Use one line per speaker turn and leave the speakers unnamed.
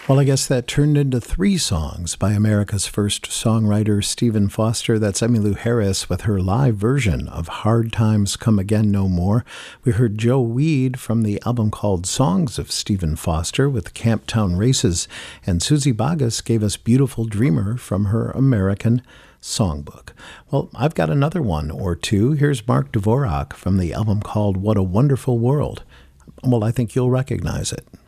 Well, I guess that turned into three songs by America's first songwriter, Stephen Foster. That's Emmylou Harris with her live version of Hard Times Come Again No More. We heard Joe Weed from the album called Songs of Stephen Foster with Camptown Races. And Suzy Bogguss gave us Beautiful Dreamer from her American Songbook. Well, I've got another one or two. Here's Mark Dvorak from the album called What a Wonderful World. Well, I think you'll recognize it.